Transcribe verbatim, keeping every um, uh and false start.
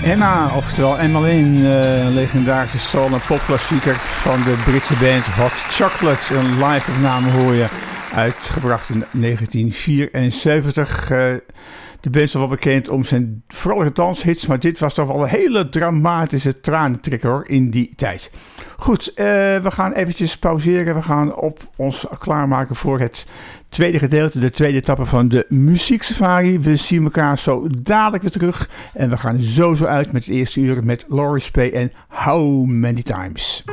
Emma, oftewel Emmeline, uh, een legendarische soul- en popklassieker van de Britse band Hot Chocolate. Een live opname hoor je, uitgebracht in negentien vierenzeventig. Uh, de band is wel bekend om zijn vrolijke danshits, maar dit was toch wel een hele dramatische tranentrekker hoor, in die tijd. Goed, uh, we gaan eventjes pauzeren. We gaan op ons klaarmaken voor het tweede gedeelte, de tweede etappe van de muzieksafari. We zien elkaar zo dadelijk weer terug. En we gaan zo zo uit met het eerste uur met Laurie Spey en How Many Times.